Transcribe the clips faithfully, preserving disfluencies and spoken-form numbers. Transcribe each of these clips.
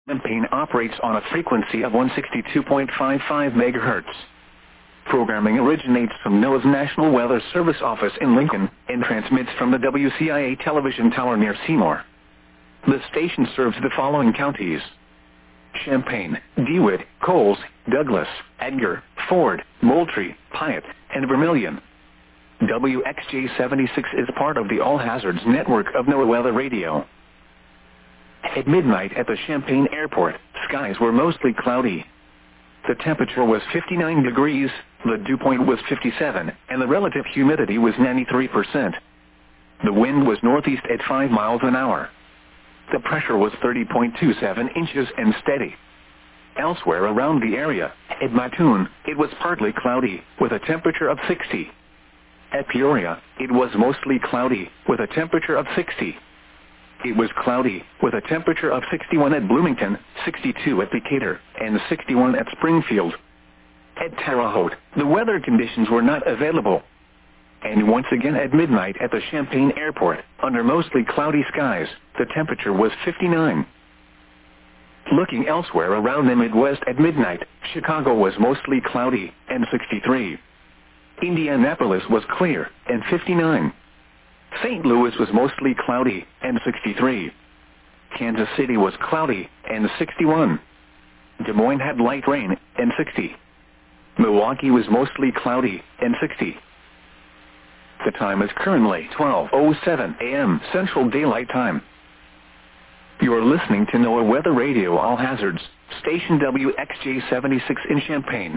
Champaign operates on a frequency of one sixty-two point five five megahertz. Programming originates from NOAA's National Weather Service office in Lincoln and transmits from the W C I A television tower near Seymour. The station serves the following counties: Champaign, DeWitt, Coles, Douglas, Edgar, Ford, Moultrie, Piatt, and Vermilion. W X J seventy-six is part of the All Hazards network of NOAA Weather Radio. At midnight at the Champaign Airport, skies were mostly cloudy. The temperature was fifty-nine degrees, the dew point was fifty-seven, and the relative humidity was ninety-three percent. The wind was northeast at five miles an hour. The pressure was thirty point two seven inches and steady. Elsewhere around the area, at Mattoon, it was partly cloudy, with a temperature of sixty. At Peoria, it was mostly cloudy, with a temperature of sixty. It was cloudy, with a temperature of sixty-one at Bloomington, sixty-two at Decatur, and sixty-one at Springfield. At Terre Haute, the weather conditions were not available. And once again at midnight at the Champaign Airport, under mostly cloudy skies, the temperature was fifty-nine. Looking elsewhere around the Midwest at midnight, Chicago was mostly cloudy, and sixty-three. Indianapolis was clear, and fifty-nine. Saint Louis was mostly cloudy, and sixty-three. Kansas City was cloudy, and sixty-one. Des Moines had light rain, and sixty. Milwaukee was mostly cloudy, and sixty. The time is currently twelve oh seven a m Central Daylight Time. You are listening to NOAA Weather Radio All Hazards, station W X J seventy-six in Champaign.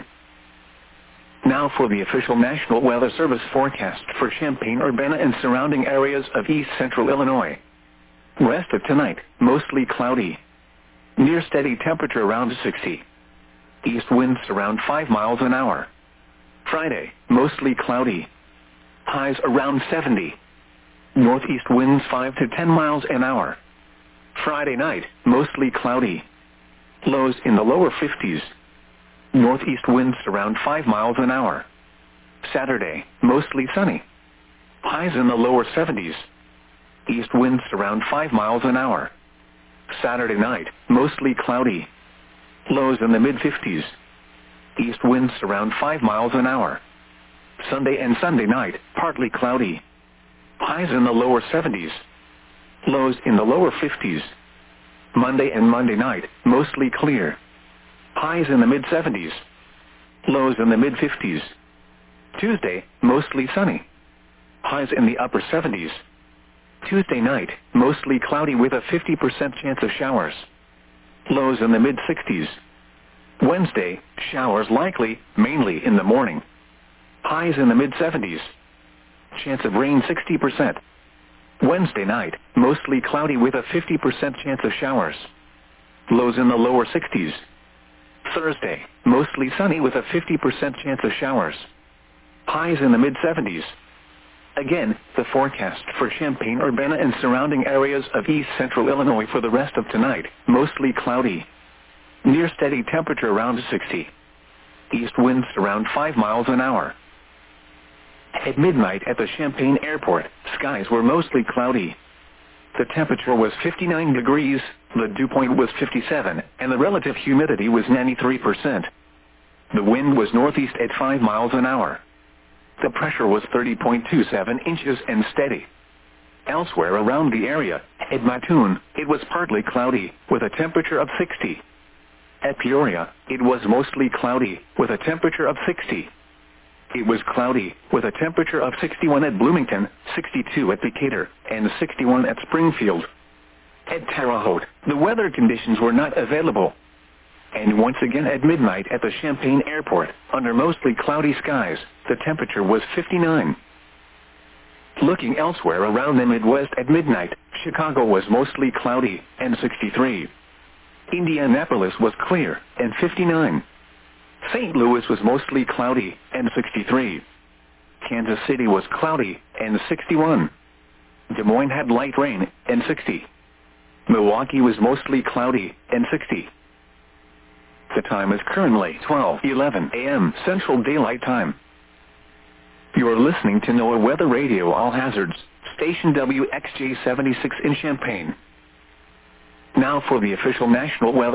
Now for the official National Weather Service forecast for Champaign, Urbana, and surrounding areas of east central Illinois. Rest of tonight, mostly cloudy. Near steady temperature around sixty. East winds around five miles an hour. Friday, mostly cloudy. Highs around seventy. Northeast winds five to ten miles an hour. Friday night, mostly cloudy. Lows in the lower fifties. Northeast winds around five miles an hour. Saturday, mostly sunny. Highs in the lower seventies. East winds around five miles an hour. Saturday night, mostly cloudy. Lows in the mid-fifties. East winds around five miles an hour. Sunday and Sunday night, partly cloudy. Highs in the lower seventies. Lows in the lower fifties. Monday and Monday night, mostly clear. Highs in the mid-seventies. Lows in the mid-fifties. Tuesday, mostly sunny. Highs in the upper seventies. Tuesday night, mostly cloudy with a fifty percent chance of showers. Lows in the mid-sixties. Wednesday, showers likely, mainly in the morning. Highs in the mid-seventies. Chance of rain sixty percent. Wednesday night, mostly cloudy with a fifty percent chance of showers. Lows in the lower sixties. Thursday, mostly sunny with a fifty percent chance of showers. Highs in the mid-seventies. Again, the forecast for Champaign, Urbana, and surrounding areas of east central Illinois for the rest of tonight, mostly cloudy. Near steady temperature around sixty. East winds around five miles an hour. At midnight at the Champaign Airport, skies were mostly cloudy. The temperature was fifty-nine degrees, the dew point was fifty-seven, and the relative humidity was ninety-three percent. The wind was northeast at five miles an hour. The pressure was thirty point two seven inches and steady. Elsewhere around the area, at Mattoon, it was partly cloudy, with a temperature of sixty. At Peoria, it was mostly cloudy, with a temperature of sixty. It was cloudy, with a temperature of sixty-one at Bloomington, sixty-two at Decatur, and sixty-one at Springfield. At Terre Haute, the weather conditions were not available. And once again at midnight at the Champaign Airport, under mostly cloudy skies, the temperature was fifty-nine. Looking elsewhere around the Midwest at midnight, Chicago was mostly cloudy, and sixty-three. Indianapolis was clear, and fifty-nine. Saint Louis was mostly cloudy, and sixty-three. Kansas City was cloudy, and sixty-one. Des Moines had light rain, and sixty. Milwaukee was mostly cloudy, and sixty. The time is currently twelve eleven a m Central Daylight Time. You are listening to NOAA Weather Radio All Hazards, station W X J seventy-six in Champaign. Now for the official National Weather